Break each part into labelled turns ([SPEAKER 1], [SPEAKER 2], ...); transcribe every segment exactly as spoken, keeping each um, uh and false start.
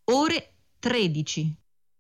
[SPEAKER 1] ore tredici.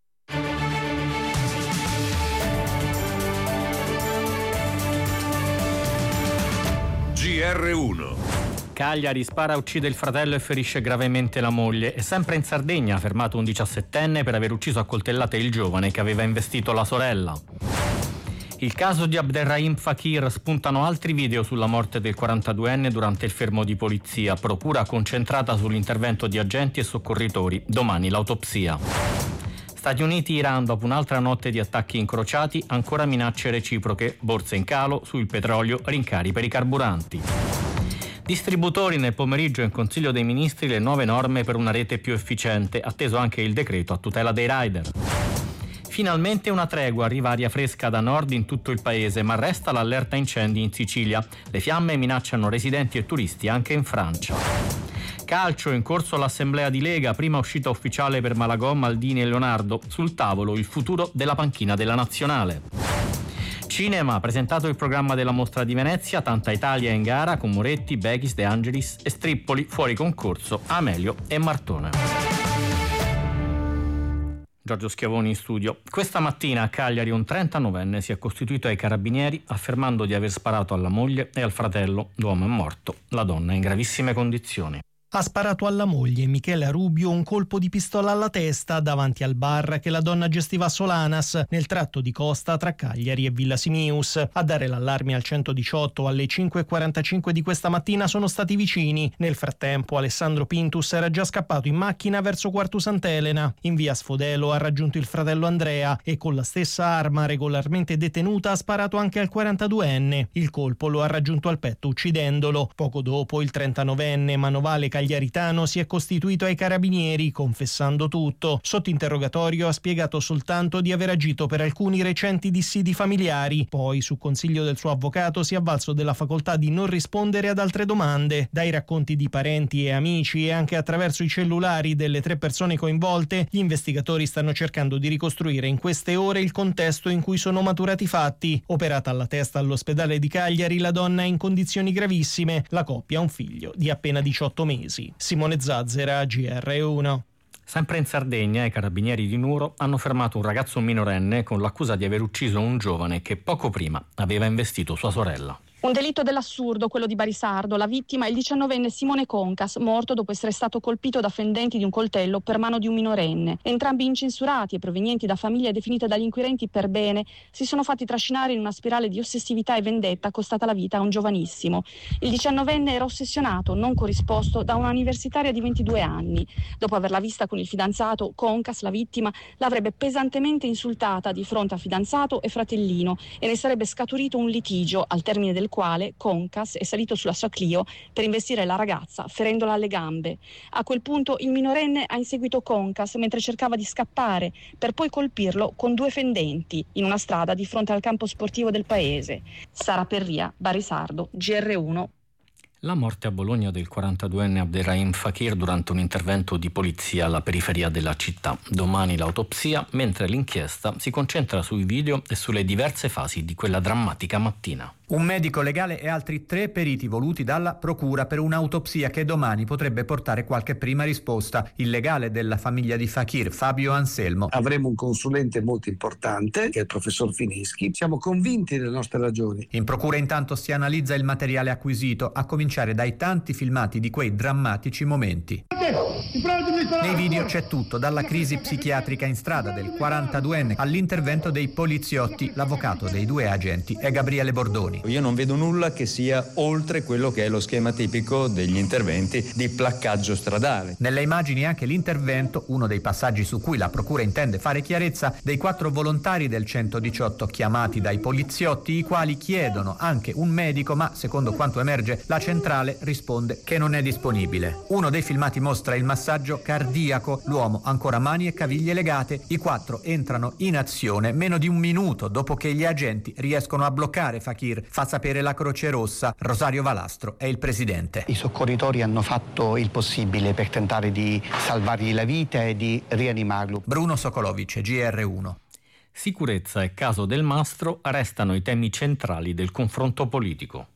[SPEAKER 2] G R uno.
[SPEAKER 3] Cagliari spara, uccide il fratello e ferisce gravemente la moglie. E sempre in Sardegna ha fermato un diciassettenne per aver ucciso a coltellate il giovane che aveva investito la sorella. Il caso di Abderrahim Fakir, spuntano altri video sulla morte del quarantaduenne durante il fermo di polizia. Procura concentrata sull'intervento di agenti e soccorritori. Domani l'autopsia. Stati Uniti-Iran, dopo un'altra notte di attacchi incrociati, ancora minacce reciproche. Borse in calo sul petrolio, rincari per i carburanti. Distributori, nel pomeriggio in Consiglio dei Ministri le nuove norme per una rete più efficiente, atteso anche il decreto a tutela dei rider. Finalmente una tregua, arriva aria fresca da nord in tutto il paese, ma resta l'allerta incendi in Sicilia. Le fiamme minacciano residenti e turisti anche in Francia. Calcio, in corso l'assemblea di Lega, prima uscita ufficiale per Malagò, Maldini e Leonardo. Sul tavolo il futuro della panchina della Nazionale. Cinema, presentato il programma della Mostra di Venezia, tanta Italia in gara con Moretti, Bechis, De Angelis e Strippoli, fuori concorso Amelio e Martone. Giorgio Schiavoni in studio. Questa mattina a Cagliari un trentanovenne si è costituito ai carabinieri affermando di aver sparato alla moglie e al fratello. L'uomo è morto, la donna è in gravissime condizioni.
[SPEAKER 4] Ha sparato alla moglie, Michela Rubio, un colpo di pistola alla testa davanti al bar che la donna gestiva a Solanas, nel tratto di costa tra Cagliari e Villa Simius. A dare l'allarme al centodiciotto alle cinque e quarantacinque di questa mattina sono stati vicini. Nel frattempo Alessandro Pintus era già scappato in macchina verso Quartu Sant'Elena. In via Sfodelo ha raggiunto il fratello Andrea e con la stessa arma regolarmente detenuta ha sparato anche al quarantaduenne. Il colpo lo ha raggiunto al petto uccidendolo. Poco dopo il trentanovenne manovale cagliaritano si è costituito ai carabinieri confessando tutto. Sotto interrogatorio ha spiegato soltanto di aver agito per alcuni recenti dissidi familiari, poi su consiglio del suo avvocato si è avvalso della facoltà di non rispondere ad altre domande. Dai racconti di parenti e amici e anche attraverso i cellulari delle tre persone coinvolte, gli investigatori stanno cercando di ricostruire in queste ore il contesto in cui sono maturati i fatti. Operata alla testa all'ospedale di Cagliari, la donna è in condizioni gravissime. La coppia ha un figlio di appena diciotto mesi. Simone Zazzera, G R uno.
[SPEAKER 3] Sempre in Sardegna i carabinieri di Nuoro hanno fermato un ragazzo minorenne con l'accusa di aver ucciso un giovane che poco prima aveva investito sua sorella.
[SPEAKER 5] Un delitto dell'assurdo, quello di Barisardo. La vittima è il diciannovenne Simone Concas, morto dopo essere stato colpito da fendenti di un coltello per mano di un minorenne. Entrambi incensurati e provenienti da famiglie definite dagli inquirenti per bene, si sono fatti trascinare in una spirale di ossessività e vendetta costata la vita a un giovanissimo. Il diciannovenne era ossessionato, non corrisposto, da un'universitaria di ventidue anni. Dopo averla vista con il fidanzato, Concas, la vittima, l'avrebbe pesantemente insultata di fronte a fidanzato e fratellino e ne sarebbe scaturito un litigio, al termine del quale Concas è salito sulla sua Clio per investire la ragazza ferendola alle gambe. A quel punto il minorenne ha inseguito Concas mentre cercava di scappare per poi colpirlo con due fendenti in una strada di fronte al campo sportivo del paese. Sara Perria, Barisardo, G R uno.
[SPEAKER 3] La morte a Bologna del quarantaduenne Abderrahim Fakir durante un intervento di polizia alla periferia della città. Domani l'autopsia, mentre l'inchiesta si concentra sui video e sulle diverse fasi di quella drammatica mattina.
[SPEAKER 6] Un medico legale e altri tre periti voluti dalla procura per un'autopsia che domani potrebbe portare qualche prima risposta. Il legale della famiglia di Fakir, Fabio Anselmo.
[SPEAKER 7] Avremo un consulente molto importante, che è il professor Fineschi. Siamo convinti delle nostre ragioni.
[SPEAKER 6] In procura intanto si analizza il materiale acquisito, a cominciare dai tanti filmati di quei drammatici momenti. Nei video c'è tutto, dalla crisi psichiatrica in strada del quarantaduenne all'intervento dei poliziotti. L'avvocato dei due agenti è Gabriele Bordoni.
[SPEAKER 8] Io non vedo nulla che sia oltre quello che è lo schema tipico degli interventi di placcaggio stradale.
[SPEAKER 6] Nelle immagini anche l'intervento, uno dei passaggi su cui la procura intende fare chiarezza, dei quattro volontari del centodiciotto chiamati dai poliziotti, i quali chiedono anche un medico, ma secondo quanto emerge la centrale risponde che non è disponibile. Uno dei filmati mostra il massaggio cardiaco, l'uomo ancora mani e caviglie legate, i quattro entrano in azione meno di un minuto dopo che gli agenti riescono a bloccare Fakir, fa sapere la Croce Rossa. Rosario Valastro è il presidente.
[SPEAKER 9] I soccorritori hanno fatto il possibile per tentare di salvargli la vita e di rianimarlo.
[SPEAKER 6] Bruno Sokolovic, G R uno.
[SPEAKER 3] Sicurezza e caso Del Mastro restano i temi centrali del confronto politico.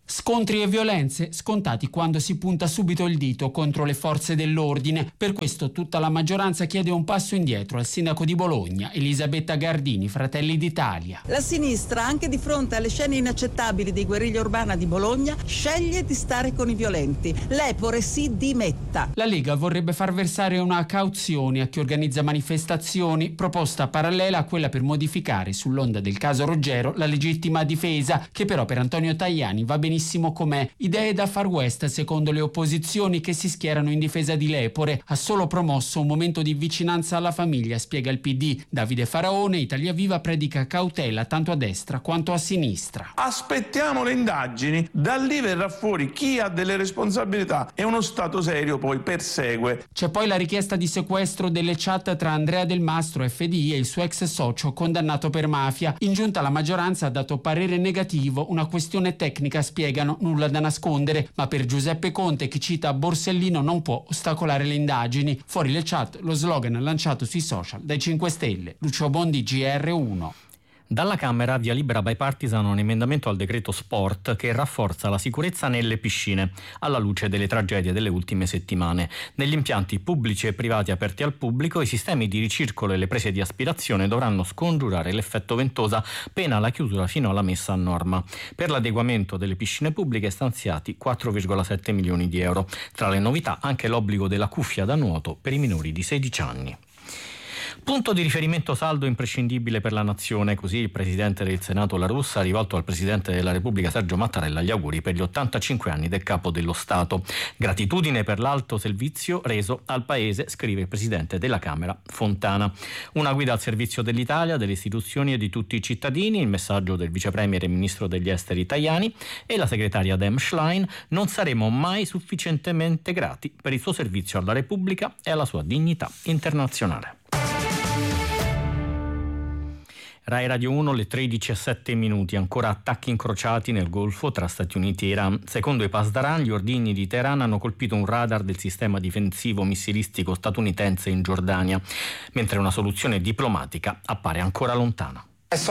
[SPEAKER 10] Scontri e violenze scontati quando si punta subito il dito contro le forze dell'ordine. Per questo tutta la maggioranza chiede un passo indietro al sindaco di Bologna, Elisabetta Gardini, Fratelli d'Italia.
[SPEAKER 11] La sinistra, anche di fronte alle scene inaccettabili di guerriglia urbana di Bologna, sceglie di stare con i violenti. L'Epore si dimetta.
[SPEAKER 10] La Lega vorrebbe far versare una cauzione a chi organizza manifestazioni, proposta parallela a quella per modificare, sull'onda del caso Roggero, la legittima difesa, che però per Antonio Tajani va benissimo com'è. Idee da far west secondo le opposizioni che si schierano in difesa di Lepore. Ha solo promosso un momento di vicinanza alla famiglia, spiega il P D. Davide Faraone, Italia Viva, predica cautela tanto a destra quanto a sinistra.
[SPEAKER 12] Aspettiamo le indagini, da lì verrà fuori chi ha delle responsabilità e uno Stato serio poi persegue.
[SPEAKER 10] C'è poi la richiesta di sequestro delle chat tra Andrea Del Mastro, F D I, e il suo ex socio condannato per mafia. In giunta la maggioranza ha dato parere negativo, una questione tecnica, spiegano, nulla da nascondere, ma per Giuseppe Conte, che cita Borsellino, non può ostacolare le indagini. Fuori le chat, lo slogan lanciato sui social dai cinque Stelle. Lucio Bondi, G R uno.
[SPEAKER 3] Dalla Camera via libera bipartisan un emendamento al decreto sport che rafforza la sicurezza nelle piscine, alla luce delle tragedie delle ultime settimane. Negli impianti pubblici e privati aperti al pubblico, i sistemi di ricircolo e le prese di aspirazione dovranno scongiurare l'effetto ventosa, pena la chiusura fino alla messa a norma. Per l'adeguamento delle piscine pubbliche stanziati quattro virgola sette milioni di euro. Tra le novità anche l'obbligo della cuffia da nuoto per i minori di sedici anni. Punto di riferimento saldo imprescindibile per la nazione, così il Presidente del Senato La Russa ha rivolto al Presidente della Repubblica Sergio Mattarella gli auguri per gli ottantacinque anni del Capo dello Stato. Gratitudine per l'alto servizio reso al Paese, scrive il Presidente della Camera Fontana. Una guida al servizio dell'Italia, delle istituzioni e di tutti i cittadini, il messaggio del Vice Premier e Ministro degli Esteri Tajani e la segretaria Dem Schlein: non saremo mai sufficientemente grati per il suo servizio alla Repubblica e alla sua dignità internazionale. Rai Radio uno, le tredici e sette minuti, ancora attacchi incrociati nel Golfo tra Stati Uniti e Iran. Secondo i Pasdaran, gli ordigni di Teheran hanno colpito un radar del sistema difensivo missilistico statunitense in Giordania, mentre una soluzione diplomatica appare ancora lontana.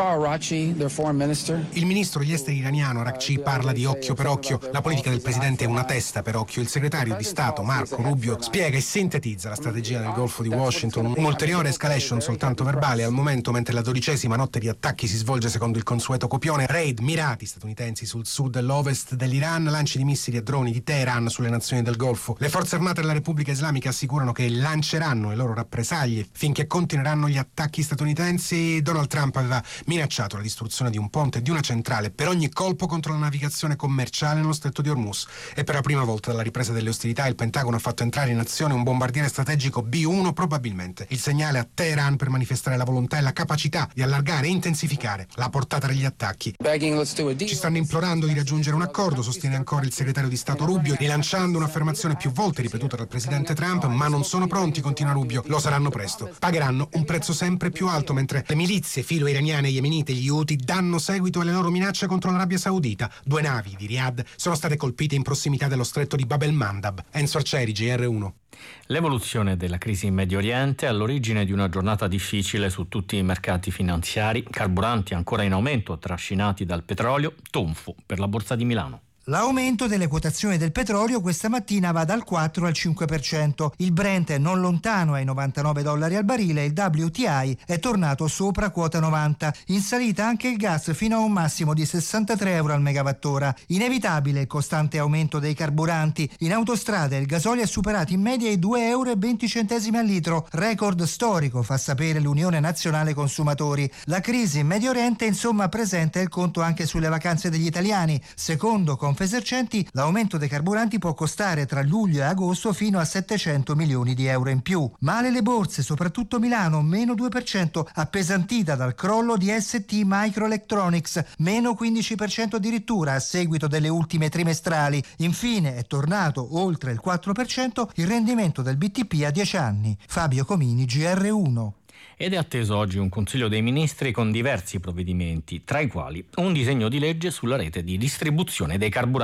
[SPEAKER 13] Il ministro degli esteri iraniano Araghchi parla di occhio per occhio. La politica del presidente è una testa per occhio. Il segretario di Stato Marco Rubio spiega e sintetizza la strategia del Golfo di Washington. Un'ulteriore escalation soltanto verbale al momento, mentre la dodicesima notte di attacchi si svolge secondo il consueto copione. Raid mirati statunitensi sul sud e l'ovest dell'Iran, lanci di missili e droni di Teheran sulle nazioni del Golfo. Le forze armate della Repubblica Islamica assicurano che lanceranno le loro rappresaglie finché continueranno gli attacchi statunitensi. Donald Trump aveva minacciato la distruzione di un ponte e di una centrale per ogni colpo contro la navigazione commerciale nello stretto di Hormuz. E per la prima volta dalla ripresa delle ostilità il Pentagono ha fatto entrare in azione un bombardiere strategico B uno, probabilmente il segnale a Teheran per manifestare la volontà e la capacità di allargare e intensificare la portata degli attacchi. Ci stanno implorando di raggiungere un accordo, sostiene ancora il segretario di Stato Rubio, rilanciando un'affermazione più volte ripetuta dal presidente Trump, ma non sono pronti, continua Rubio, lo saranno presto. Pagheranno un prezzo sempre più alto, mentre le milizie filo-iraniane e yemenite e gli Houthi danno seguito alle loro minacce contro l'Arabia Saudita. Due navi di Riyadh sono state colpite in prossimità dello stretto di Bab el-Mandab. Enzo Arcieri, G R uno.
[SPEAKER 3] L'evoluzione della crisi in Medio Oriente è all'origine di una giornata difficile su tutti i mercati finanziari, carburanti ancora in aumento trascinati dal petrolio, tonfo per la Borsa di Milano.
[SPEAKER 14] L'aumento delle quotazioni del petrolio questa mattina va dal quattro al cinque per cento. Il Brent è non lontano ai novantanove dollari al barile e il W T I è tornato sopra quota novanta. In salita anche il gas fino a un massimo di sessantatré euro al megawattora. Inevitabile il costante aumento dei carburanti. In autostrada il gasolio è superato in media i due euro e venti centesimi al litro, record storico, fa sapere l'Unione Nazionale Consumatori. La crisi in Medio Oriente insomma presenta il conto anche sulle vacanze degli italiani. Secondo Confesercenti, l'aumento dei carburanti può costare tra luglio e agosto fino a settecento milioni di euro in più. Male le borse, soprattutto Milano, meno due per cento, appesantita dal crollo di S T Microelectronics, meno quindici per cento addirittura a seguito delle ultime trimestrali. Infine è tornato oltre il quattro per cento il rendimento del B T P a dieci anni. Fabio Comini, G R uno.
[SPEAKER 3] Ed è atteso oggi un Consiglio dei Ministri con diversi provvedimenti, tra i quali un disegno di legge sulla rete di distribuzione dei carburanti.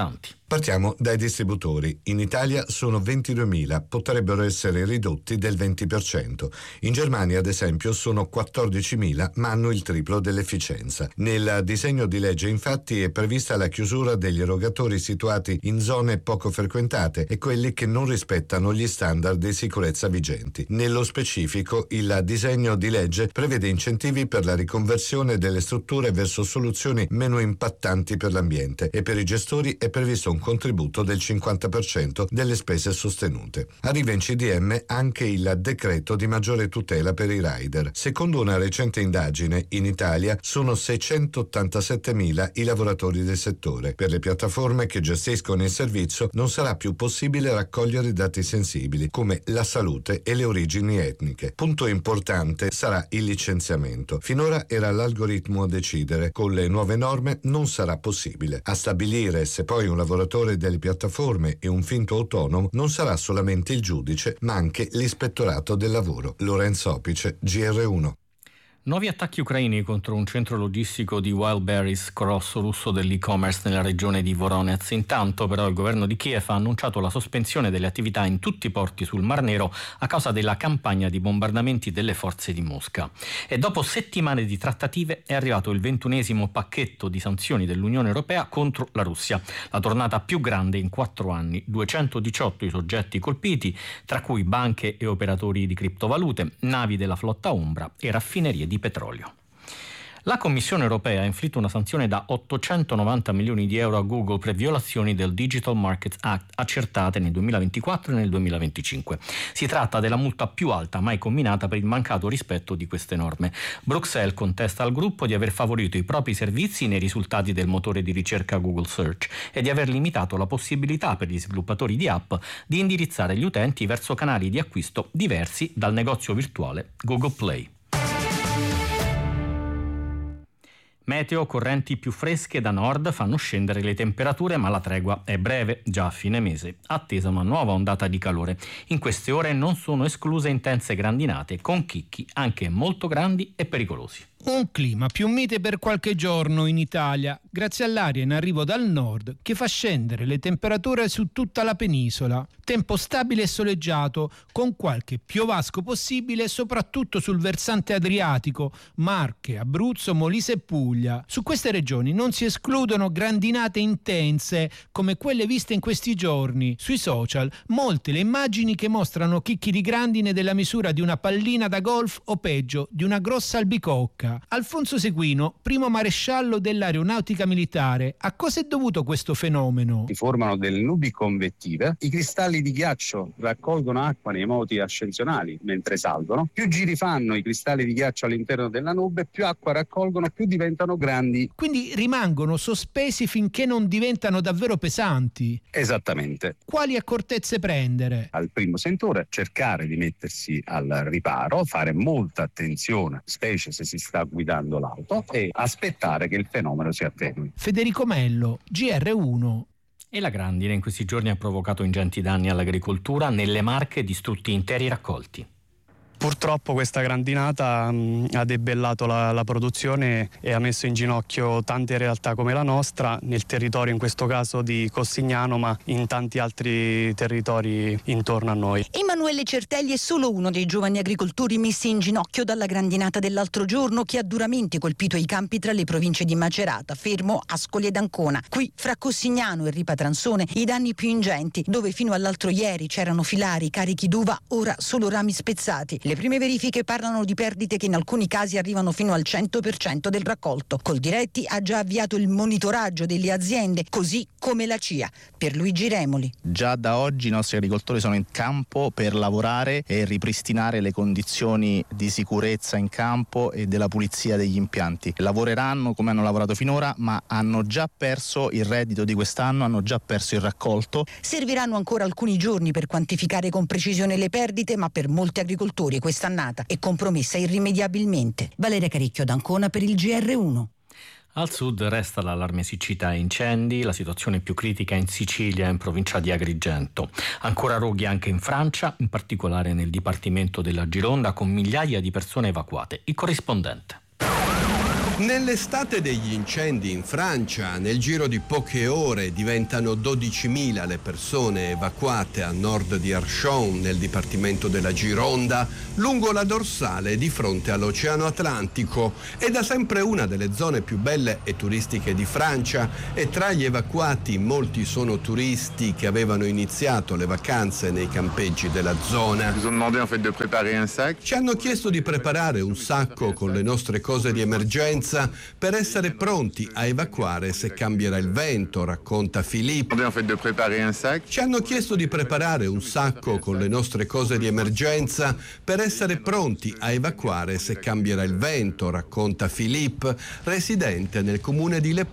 [SPEAKER 15] Partiamo dai distributori. In Italia sono ventiduemila, potrebbero essere ridotti del venti per cento. In Germania, ad esempio, sono quattordicimila, ma hanno il triplo dell'efficienza. Nel disegno di legge, infatti, è prevista la chiusura degli erogatori situati in zone poco frequentate e quelli che non rispettano gli standard di sicurezza vigenti. Nello specifico, il disegno di legge prevede incentivi per la riconversione delle strutture verso soluzioni meno impattanti per l'ambiente e per i gestori è previsto un un contributo del cinquanta per cento delle spese sostenute. Arriva in C D M anche il decreto di maggiore tutela per i rider. Secondo una recente indagine, in Italia sono seicentottantasettemila i lavoratori del settore. Per le piattaforme che gestiscono il servizio non sarà più possibile raccogliere dati sensibili come la salute e le origini etniche. Punto importante sarà il licenziamento. Finora era l'algoritmo a decidere. Con le nuove norme non sarà possibile. A stabilire se poi un lavoratore delle piattaforme e un finto autonomo non sarà solamente il giudice, ma anche l'ispettorato del lavoro. Lorenzo Opice, G R uno.
[SPEAKER 3] Nuovi attacchi ucraini contro un centro logistico di Wildberries, colosso russo dell'e-commerce nella regione di Voronezh. Intanto però il governo di Kiev ha annunciato la sospensione delle attività in tutti i porti sul Mar Nero a causa della campagna di bombardamenti delle forze di Mosca. E dopo settimane di trattative è arrivato il ventunesimo pacchetto di sanzioni dell'Unione Europea contro la Russia, la tornata più grande in quattro anni. duecentodiciotto i soggetti colpiti, tra cui banche e operatori di criptovalute, navi della flotta Umbra e raffinerie di petrolio. La Commissione europea ha inflitto una sanzione da ottocentonovanta milioni di euro a Google per violazioni del Digital Markets Act accertate nel duemilaventiquattro e nel duemilaventicinque. Si tratta della multa più alta mai comminata per il mancato rispetto di queste norme. Bruxelles contesta al gruppo di aver favorito i propri servizi nei risultati del motore di ricerca Google Search e di aver limitato la possibilità per gli sviluppatori di app di indirizzare gli utenti verso canali di acquisto diversi dal negozio virtuale Google Play. Meteo, correnti più fresche da nord fanno scendere le temperature, ma la tregua è breve, già a fine mese. Attesa una nuova ondata di calore. In queste ore non sono escluse intense grandinate, con chicchi anche molto grandi e pericolosi.
[SPEAKER 16] Un clima più mite per qualche giorno in Italia, grazie all'aria in arrivo dal nord che fa scendere le temperature su tutta la penisola. Tempo stabile e soleggiato, con qualche piovasco possibile soprattutto sul versante adriatico, Marche, Abruzzo, Molise e Puglia. Su queste regioni non si escludono grandinate intense come quelle viste in questi giorni. Sui social molte le immagini che mostrano chicchi di grandine della misura di una pallina da golf o peggio di una grossa albicocca. Alfonso Seguino, primo maresciallo dell'aeronautica militare, a cosa è dovuto questo fenomeno?
[SPEAKER 17] Si formano delle nubi convettive, i cristalli di ghiaccio raccolgono acqua nei moti ascensionali mentre salgono, più giri fanno i cristalli di ghiaccio all'interno della nube, più acqua raccolgono, più diventano grandi.
[SPEAKER 16] Quindi rimangono sospesi finché non diventano davvero pesanti?
[SPEAKER 17] Esattamente.
[SPEAKER 16] Quali accortezze prendere?
[SPEAKER 17] Al primo sentore cercare di mettersi al riparo, fare molta attenzione, specie se si sta guidando l'auto, e aspettare che il fenomeno si attenui.
[SPEAKER 16] Federico Mello, G R uno.
[SPEAKER 3] E la grandine in questi giorni ha provocato ingenti danni all'agricoltura, nelle Marche distrutti interi raccolti.
[SPEAKER 18] Purtroppo questa grandinata mh, ha debellato la, la produzione e ha messo in ginocchio tante realtà come la nostra, nel territorio in questo caso di Cossignano, ma in tanti altri territori intorno a noi.
[SPEAKER 19] Emanuele Certelli è solo uno dei giovani agricoltori messi in ginocchio dalla grandinata dell'altro giorno che ha duramente colpito i campi tra le province di Macerata, Fermo, Ascoli ed Ancona. Qui, fra Cossignano e Ripa Transone, i danni più ingenti, dove fino all'altro ieri c'erano filari, carichi d'uva, ora solo rami spezzati. Le prime verifiche parlano di perdite che in alcuni casi arrivano fino al cento per cento del raccolto. Coldiretti ha già avviato il monitoraggio delle aziende, così come la C I A. Per Luigi Remoli.
[SPEAKER 20] Già da oggi i nostri agricoltori sono in campo per lavorare e ripristinare le condizioni di sicurezza in campo e della pulizia degli impianti. Lavoreranno come hanno lavorato finora, ma hanno già perso il reddito di quest'anno, hanno già perso il raccolto.
[SPEAKER 19] Serviranno ancora alcuni giorni per quantificare con precisione le perdite, ma per molti agricoltori quest'annata è compromessa irrimediabilmente. Valeria Caricchio d'Ancona per il G R uno.
[SPEAKER 3] Al sud resta l'allarme siccità e incendi, la situazione più critica in Sicilia e in provincia di Agrigento. Ancora roghi anche in Francia, in particolare nel dipartimento della Gironda, con migliaia di persone evacuate. Il corrispondente.
[SPEAKER 21] Nell'estate degli incendi in Francia, nel giro di poche ore diventano dodicimila le persone evacuate a nord di Archon, nel dipartimento della Gironda, lungo la dorsale di fronte all'Oceano Atlantico. È da sempre una delle zone più belle e turistiche di Francia e tra gli evacuati molti sono turisti che avevano iniziato le vacanze nei campeggi della zona. Ci hanno chiesto di preparare un sacco con le nostre cose di emergenza per essere pronti a evacuare se cambierà il vento, racconta Philippe. Ci hanno chiesto di preparare un sacco con le nostre cose di emergenza per essere pronti a evacuare se cambierà il vento, racconta Philippe, residente nel comune di Le